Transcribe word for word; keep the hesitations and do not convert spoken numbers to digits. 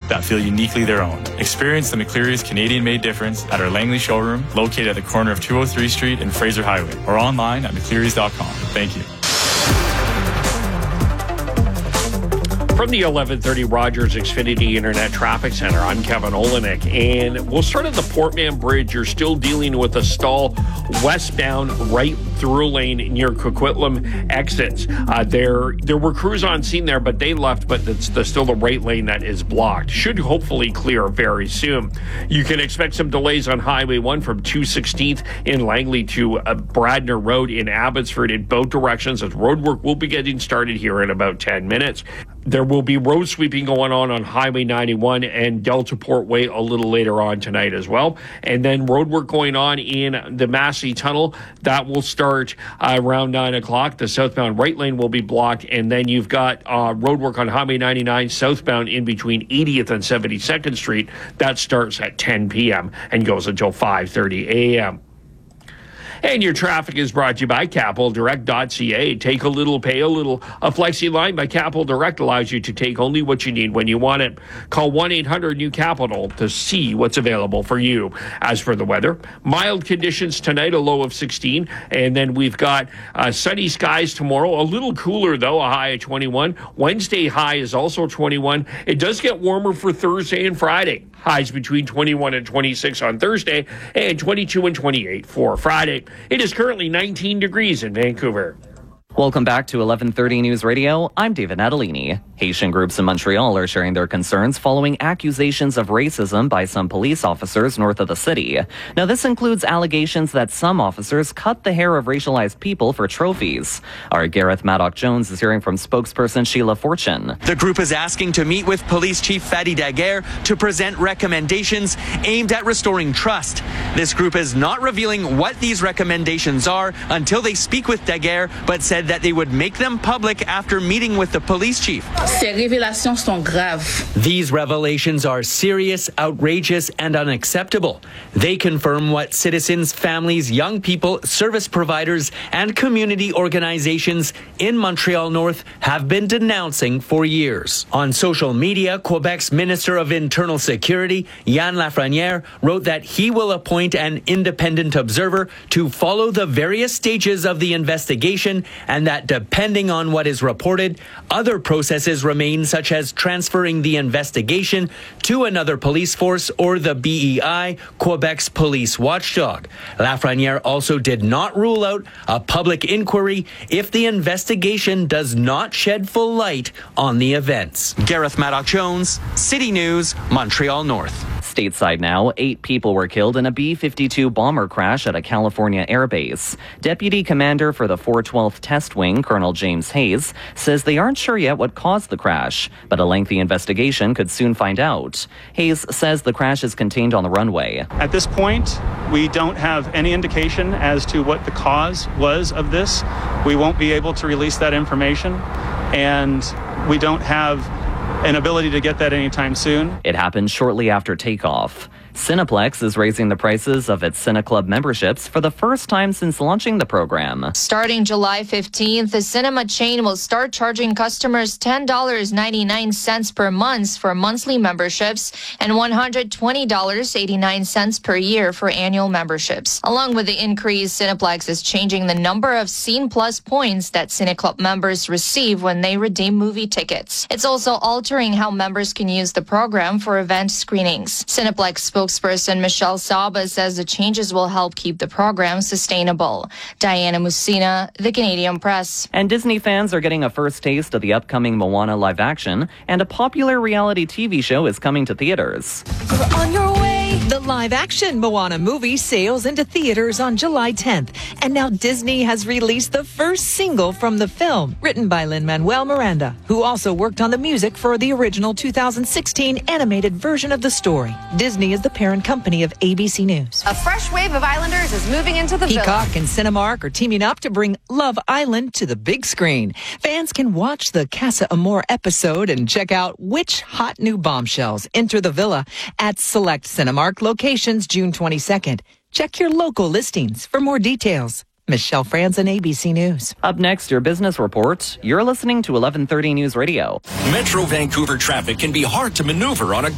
that feel uniquely their own. Experience the McCleary's Canadian-made difference at our Langley showroom located at the corner of two oh three Street and Fraser Highway or online at mcclearys dot com. Thank you. From the eleven thirty Rogers Xfinity Internet Traffic Center, I'm Kevin Olenek, and we'll start at the Portman Bridge. You're still dealing with a stall westbound right through lane near Coquitlam exits. Uh, there there were crews on scene there, but they left, but it's the, still the right lane that is blocked. Should hopefully clear very soon. You can expect some delays on Highway one from two sixteenth in Langley to uh, Bradner Road in Abbotsford in both directions, as roadwork will be getting started here in about ten minutes. There will be road sweeping going on on Highway ninety-one and Delta Port Way a little later on tonight as well. And then road work going on in the Massey Tunnel. That will start uh, around nine o'clock. The southbound right lane will be blocked. And then you've got uh, road work on Highway ninety-nine southbound in between eightieth and seventy-second Street. That starts at ten p.m. and goes until five thirty a.m. And your traffic is brought to you by capital direct dot c a. Take a little, pay a little. A Flexi line by Capital Direct allows you to take only what you need when you want it. Call one eight hundred new capital to see what's available for you. As for the weather, mild conditions tonight, a low of sixteen. And then we've got uh, sunny skies tomorrow. A little cooler, though, a high of twenty-one. Wednesday high is also twenty-one. It does get warmer for Thursday and Friday. Highs between twenty-one and twenty-six on Thursday and twenty-two and twenty-eight for Friday. It is currently nineteen degrees in Vancouver. Welcome back to eleven thirty News Radio. I'm David Natalini. Haitian groups in Montreal are sharing their concerns following accusations of racism by some police officers north of the city. Now, this includes allegations that some officers cut the hair of racialized people for trophies. Our Gareth Maddock-Jones is hearing from spokesperson Sheila Fortune. The group is asking to meet with Police Chief Fadi Daguerre to present recommendations aimed at restoring trust. This group is not revealing what these recommendations are until they speak with Daguerre, but said that they would make them public after meeting with the police chief. Ces révélations sont graves. These revelations are serious, outrageous, and unacceptable. They confirm what citizens, families, young people, service providers, and community organizations in Montreal North have been denouncing for years. On social media, Quebec's Minister of Internal Security, Yann Lafrenière, wrote that he will appoint an independent observer to follow the various stages of the investigation, and that depending on what is reported, other processes remain, such as transferring the investigation to another police force or the B E I, Quebec's police watchdog. Lafrenière also did not rule out a public inquiry if the investigation does not shed full light on the events. Gareth Maddock-Jones, City News, Montreal North. Stateside now, eight people were killed in a B fifty-two bomber crash at a California airbase. Deputy Commander for the four twelfth Test Wing, Colonel James Hayes, says they aren't sure yet what caused the crash, but a lengthy investigation could soon find out. Hayes says the crash is contained on the runway. At this point, we don't have any indication as to what the cause was of this. We won't be able to release that information, and we don't have an ability to get that anytime soon. It happened shortly after takeoff. Cineplex is raising the prices of its CineClub memberships for the first time since launching the program. Starting July fifteenth, the cinema chain will start charging customers ten dollars and ninety-nine cents per month for monthly memberships and one hundred twenty dollars and eighty-nine cents per year for annual memberships. Along with the increase, Cineplex is changing the number of Scene Plus points that CineClub members receive when they redeem movie tickets. It's also altering how members can use the program for event screenings. Cineplex spokesperson Michelle Saba says the changes will help keep the program sustainable. Diana Musina, The Canadian Press. And Disney fans are getting a first taste of the upcoming Moana live action, and a popular reality T V show is coming to theaters. We're on your way. The live-action Moana movie sails into theaters on July tenth, and now Disney has released the first single from the film, written by Lin-Manuel Miranda, who also worked on the music for the original two thousand sixteen animated version of the story. Disney is the parent company of A B C News. A fresh wave of Islanders is moving into the Peacock villa. and Cinemark are teaming up to bring Love Island to the big screen. Fans can watch the Casa Amor episode and check out which hot new bombshells enter the villa at select Cinemark locations June twenty-second. Check your local listings for more details. Michelle Franzen, A B C News. Up next, your business report. You're listening to eleven thirty News Radio. Metro Vancouver traffic can be hard to maneuver on a